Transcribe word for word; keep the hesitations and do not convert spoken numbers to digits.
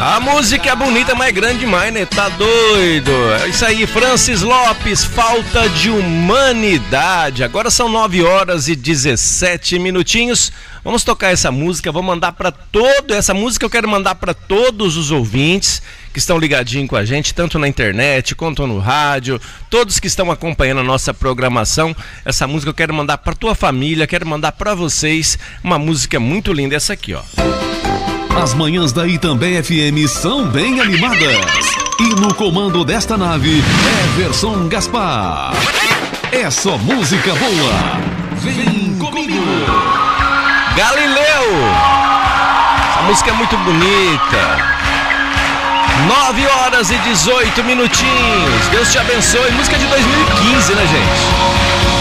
A música é bonita, mas é grande demais, né? Tá doido. É isso aí, Francis Lopes, Falta de Humanidade. Agora são nove horas e dezessete minutinhos. Vamos tocar essa música, vou mandar para todo, essa música eu quero mandar para todos os ouvintes que estão ligadinhos com a gente, tanto na internet quanto no rádio, todos que estão acompanhando a nossa programação. Essa música eu quero mandar para tua família, quero mandar para vocês, uma música muito linda, essa aqui, ó. As manhãs da Itambé F M são bem animadas. E no comando desta nave, Everson Gaspar. É só música boa. Vem comigo. Galileu. Essa música é muito bonita. nove horas e dezoito minutinhos. Deus te abençoe. Música de dois mil e quinze, né, gente?